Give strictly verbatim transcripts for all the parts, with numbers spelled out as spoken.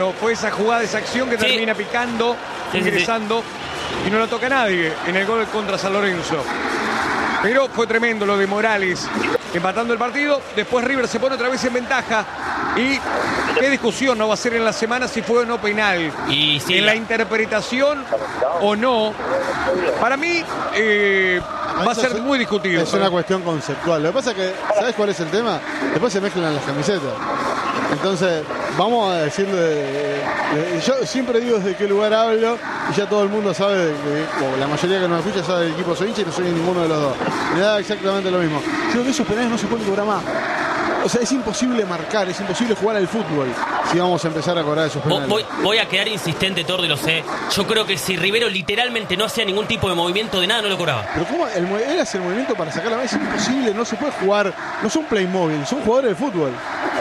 Fue esa jugada, esa acción que sí. termina picando, sí, ingresando, sí, sí. y no lo toca nadie en el gol contra San Lorenzo. Pero fue tremendo lo de Morales, empatando el partido. Después River se pone otra vez en ventaja. Y qué discusión no va a ser en la semana si fue o no penal. Y sí, en la interpretación o no. Para mí eh, va a ser muy discutido. Es una cuestión conceptual. Lo que pasa es que, ¿sabes cuál es el tema? Después se mezclan las camisetas. Entonces, vamos a decirle, yo siempre digo desde qué lugar hablo y ya todo el mundo sabe, de, o la mayoría que nos escucha sabe del equipo soy hincha y no soy ninguno de los dos. Me da exactamente lo mismo. Yo creo que esos penales no se pueden cobrar más. O sea, es imposible marcar, es imposible jugar al fútbol si vamos a empezar a cobrar esos penales. Voy, voy a quedar insistente, Tordi, lo sé. Yo creo que si Rivero literalmente no hacía ningún tipo de movimiento de nada, no lo cobraba. Pero ¿cómo? El, él hace el movimiento para sacar la mano, es imposible, no se puede jugar. No son Playmobil, son jugadores de fútbol.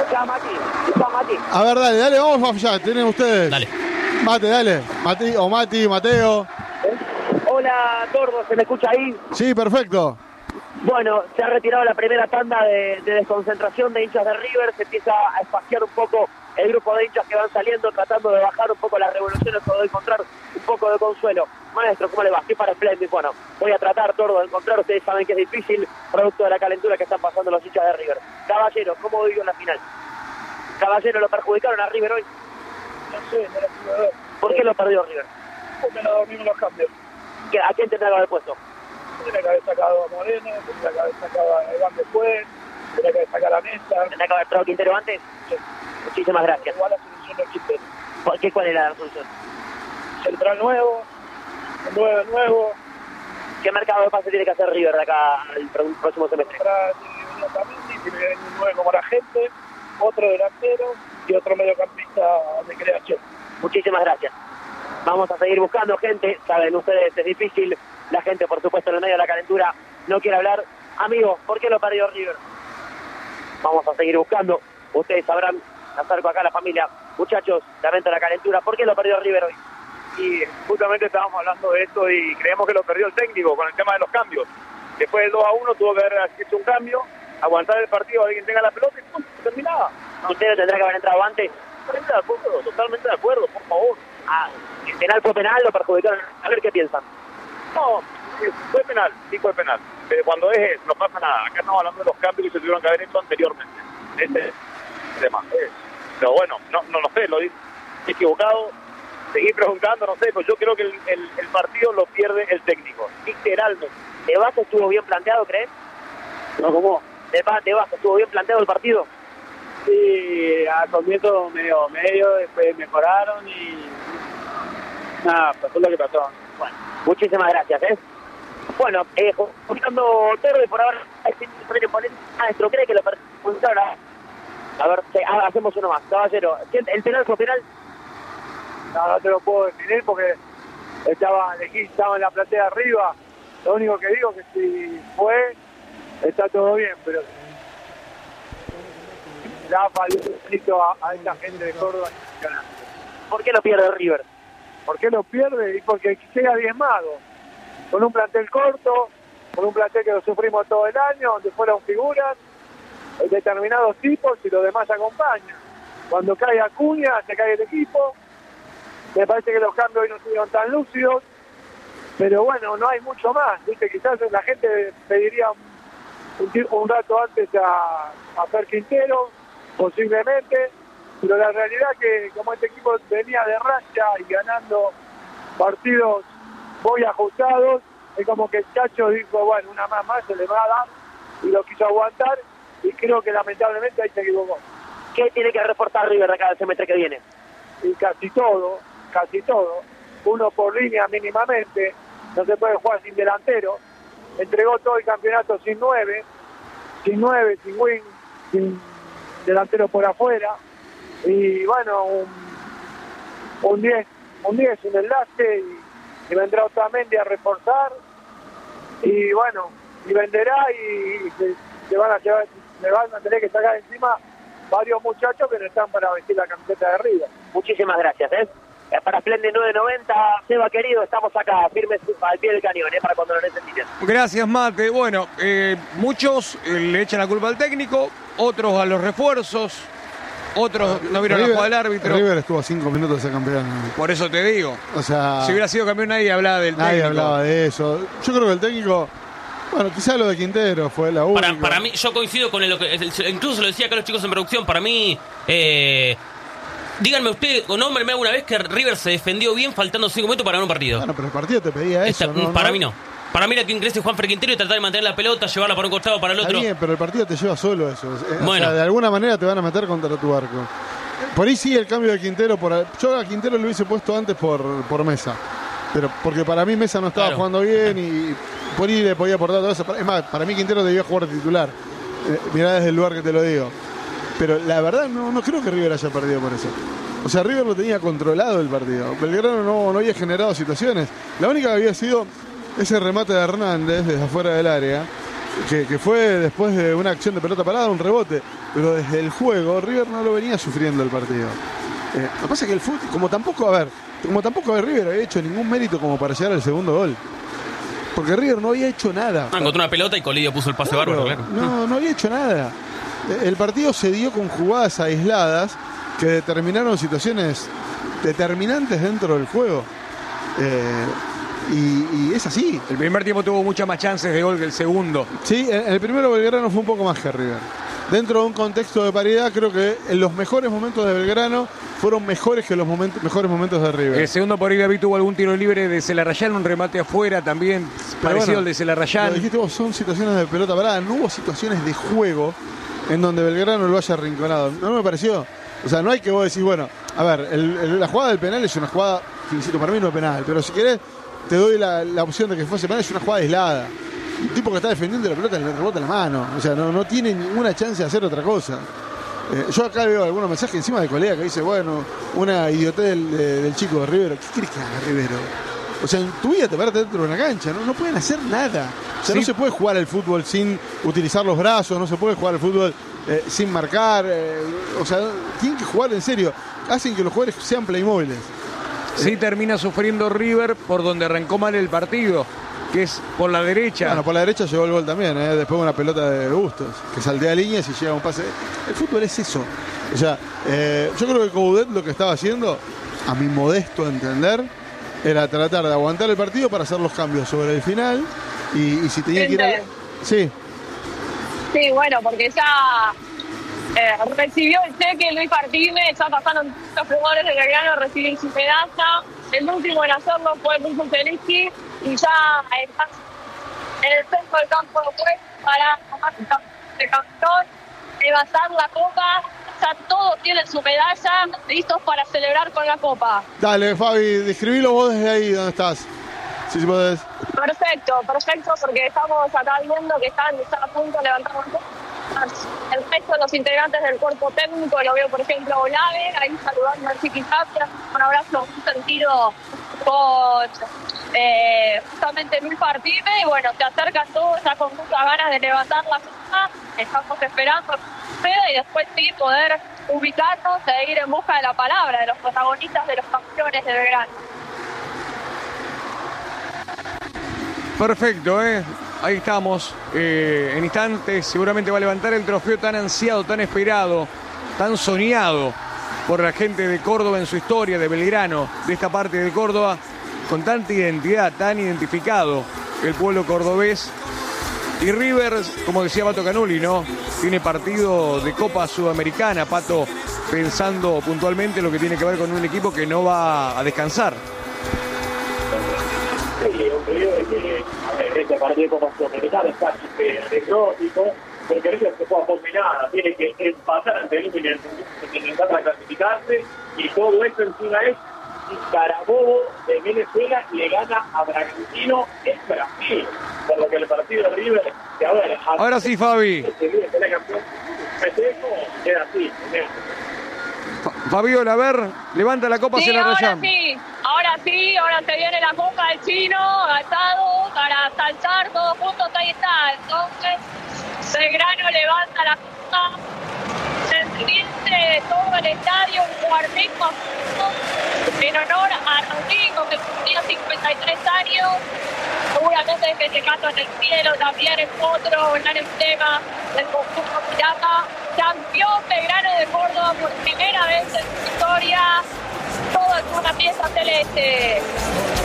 A ver, dale, dale, vamos allá, tienen ustedes. Dale. Mate, dale. Mati, o Mati, Mateo. Hola, Tordo, ¿se me escucha ahí? Sí, perfecto. Bueno, se ha retirado la primera tanda de, de desconcentración de hinchas de River, se empieza a espaciar un poco el grupo de hinchas que van saliendo, tratando de bajar un poco las revoluciones o de encontrar un poco de consuelo. Maestro, ¿cómo le va? Estoy para Splendid. Bueno, voy a tratar, Tordo, de encontrar, ustedes saben que es difícil, producto de la calentura que están pasando los hinchas de River. Caballero, ¿cómo vivió la final? Caballero, ¿lo perjudicaron a River hoy? No sé, no lo pude ver. ¿Por qué lo perdió River? Porque no dormimos los cambios. ¿A quién tendrá que haber puesto? Tenía que haber sacado a Moreno, tenía que haber sacado a Iván después, tenía que haber sacado a la mesa. ¿Tendrá que haber traído Quintero antes? Sí. Muchísimas gracias. Igual la solución no existe. ¿Por qué? ¿Cuál era la solución? Central nuevo, un nueve nuevo. ¿Qué mercado de pase tiene que hacer River de acá al próximo semestre? Para Otamendi, tiene un nueve como la gente, otro delantero y otro mediocampista de creación. Muchísimas gracias. Vamos a seguir buscando gente, saben ustedes, es difícil. La gente, por supuesto, en el medio de la calentura no quiere hablar. Amigos, ¿por qué lo perdió River? Vamos a seguir buscando. Ustedes sabrán, acerco acá a la familia. Muchachos, lamento la calentura, ¿por qué lo perdió River hoy? Y justamente estábamos hablando de esto y creemos que lo perdió el técnico con el tema de los cambios. Después del dos a uno tuvo que haber hecho un cambio, aguantar el partido de quien tenga la pelota y ¡pum! Terminaba. ¿Usted tendrá que haber entrado antes? Totalmente de acuerdo, totalmente de acuerdo, por favor. Ah, el penal fue penal, lo perjudicaron. A ver qué piensan. No, fue penal, sí fue penal. Pero cuando es, no pasa nada. Acá estamos hablando de los cambios que se tuvieron que haber hecho anteriormente. Ese tema. Pero bueno, no, no lo sé, lo he equivocado. Seguí preguntando, no sé, pues yo creo que el, el, el partido lo pierde el técnico, literalmente. ¿De base estuvo bien planteado, crees? No, ¿cómo? ¿De, de base estuvo bien planteado el partido? Sí, al comienzo medio medio, después mejoraron y nada, pasó lo que pasó. Bueno, muchísimas gracias, ¿eh? Bueno, eh, buscando Torre por ahora, maestro, ¿cree que lo perjudicaron? A ver, ah, hacemos uno más, caballero. ¿El penal fue penal? No, no te lo puedo definir porque estaba, estaba en la platea arriba. Lo único que digo es que si fue, está todo bien, pero da faltito a, a esta gente de Córdoba. ¿Por qué lo pierde River? ¿Por qué lo pierde? Y porque llega diezmado. Con un plantel corto, con un plantel que lo sufrimos todo el año, donde fueron figuras, determinados tipos y los demás acompañan. Cuando cae Acuña, se cae el equipo. Me parece que los cambios hoy no estuvieron tan lúcidos, pero bueno, no hay mucho más, ¿viste? Quizás la gente pediría un, un rato antes a, a Fer Quintero, posiblemente, pero la realidad que como este equipo venía de racha y ganando partidos muy ajustados, es como que el Chacho dijo, bueno, una más más se le va a dar, y lo quiso aguantar, y creo que lamentablemente ahí se equivocó. ¿Qué tiene que reportar River de acá el semestre que viene? Y casi todo, casi todo, uno por línea mínimamente, no se puede jugar sin delantero, entregó todo el campeonato sin nueve, sin nueve, sin wing, sin delantero por afuera, y bueno, un, un diez, un diez, un enlace, y, y vendrá Otamendi a reforzar, y bueno, y venderá, y, y se, se van a llevar, le van a tener que sacar encima varios muchachos que no están para vestir la camiseta de arriba. Muchísimas gracias, ¿eh? Para Splendid nueve noventa, Seba querido, estamos acá, firmes al pie del cañón, ¿eh? Para cuando lo necesiten. Gracias, Mate. Bueno, eh, muchos eh, le echan la culpa al técnico, otros a los refuerzos. Otros no vieron River, la jugada del árbitro. River estuvo a cinco minutos de ser campeón. Por eso te digo. O sea, si hubiera sido campeón nadie hablaba del nadie técnico. hablaba de eso. Yo creo que el técnico, bueno, quizá lo de Quintero fue la única. Para, para mí, yo coincido con el, lo que, incluso lo decía acá los chicos en producción, para mí, eh, díganme usted, o nómbrenme alguna vez que River se defendió bien faltando cinco minutos para ganar un partido. Bueno, pero el partido te pedía eso. Esta, ¿no? para ¿no? mí no. Para mí la que ingresa es Juanfer Quintero y tratar de mantener la pelota, llevarla para un costado, para el Está otro. bien, pero el partido te lleva solo eso. O Bueno. sea, de alguna manera te van a meter contra tu arco. Por ahí sí el cambio de Quintero. Por, yo a Quintero lo hubiese puesto antes por, por Mesa. Pero porque para mí Mesa no estaba Claro. jugando bien y por ahí le podía aportar todo eso. Es más, para mí Quintero debía jugar de titular. Eh, mirá desde el lugar que te lo digo. Pero la verdad no, no creo que River haya perdido por eso. O sea, River lo tenía controlado el partido. Belgrano no, no había generado situaciones. La única que había sido ese remate de Hernández desde afuera del área, que, que fue después de una acción de pelota parada, un rebote. Pero desde el juego, River no lo venía sufriendo el partido. Eh, lo que pasa es que el fútbol, como tampoco, a ver, como tampoco a River había hecho ningún mérito como para llegar al segundo gol. Porque River no había hecho nada. Ah, encontró una pelota y Colidio puso el pase Claro, bárbaro, claro. No, no había hecho nada. El partido se dio con jugadas aisladas que determinaron situaciones determinantes dentro del juego. Eh, y, y es así. El primer tiempo tuvo muchas más chances de gol que el segundo. Sí, el, el primero Belgrano fue un poco más que River. Dentro de un contexto de paridad, creo que en los mejores momentos de Belgrano fueron mejores que los momentos, mejores momentos de River. El segundo por ahí David tuvo algún tiro libre de Celarrayán, un remate afuera también, Pero parecido bueno, al de Celarrayán. Lo dijiste vos, son situaciones de pelota parada. No hubo situaciones de juego en donde Belgrano lo haya arrinconado. No me pareció. O sea, no hay que vos decir, bueno, a ver, el, el, la jugada del penal es una jugada, que insisto, para mí no es penal, pero si querés, te doy la, la opción de que fuese penal, es una jugada aislada. Un tipo que está defendiendo la pelota le rebota la mano. O sea, no, no tiene ninguna chance de hacer otra cosa. Eh, yo acá veo algunos mensajes encima de colega que dice, bueno, una idiotez del, de, del chico de Rivero. ¿Qué querés que haga Rivero? O sea, en tu vida te paraste dentro de una cancha, no, no pueden hacer nada. O sea, Sí. no se puede jugar al fútbol sin utilizar los brazos, no se puede jugar al fútbol eh, sin marcar. Eh, o sea, tienen que jugar en serio. Hacen que los jugadores sean playmóviles. Sí termina sufriendo River por donde arrancó mal el partido, que es por la derecha. Bueno, por la derecha llegó el gol también, ¿eh? Después de una pelota de Bustos, que saltea líneas y llega un pase. El fútbol es eso. O sea, eh, yo creo que Coudet lo que estaba haciendo, a mi modesto entender, era tratar de aguantar el partido para hacer los cambios sobre el final. Y, y si tenía que ir a... Sí, Sí, bueno, porque ya eh, recibió el cheque Luis Martínez, ya pasaron los jugadores de Belgrano a recibir su medalla. El último en hacerlo fue Luis Felici y ya está en el centro del campo de juego para tomar el campeón, levantar la copa. Ya todos tienen su medalla, listos para celebrar con la copa. dale, Fabi, describilo vos desde ahí donde estás. Sí, sí podés. Perfecto, perfecto, porque estamos acá viendo que están, están a punto de levantar la copa. El resto de los integrantes del cuerpo técnico, lo veo por ejemplo a Olave, ahí saludando a Chiqui Tapia, un abrazo muy sentido con eh, justamente Luis Martínez, y bueno, se acercan todos ya con muchas ganas de levantar la copa, estamos esperando que suceda y después sí poder ubicarnos e ir en busca de la palabra de los protagonistas de los campeones de Belgrano. Perfecto, ¿eh? Ahí estamos. Eh, en instantes seguramente va a levantar el trofeo tan ansiado, tan esperado, tan soñado por la gente de Córdoba en su historia, de Belgrano, de esta parte de Córdoba, con tanta identidad, tan identificado el pueblo cordobés. Y River, como decía Pato Canuli, ¿no? Tiene partido de Copa Sudamericana, Pato, pensando puntualmente lo que tiene que ver con un equipo que no va a descansar. Sí, un periodo de que este partido como Sudamericana está anecdótico, porque River se juega por nada, tiene que empatar ante el Inter, intentar clasificarse, y todo esto encima es Carabobo de Venezuela le gana a Bragantino en Brasil, por lo que el partido de River, que ahora, Ahora sí, Fabi. este River será campeón festejo, queda así, ¿no? Fabiola, a ver, levanta la copa Sí, hacia la ahora Rayán. sí, ahora sí, ahora se viene la copa del chino, atado para saltar todos juntos, ahí está. Entonces, Belgrano levanta la copa, se entiende todo el estadio, un cuarteto en honor a para Rodrigo, que tenía cincuenta y tres años. Seguramente que se casa en el cielo, también es otro gran emblema del conjunto pirata. Campeón Belgrano de Córdoba por primera vez en su historia. Todo es una pieza celeste.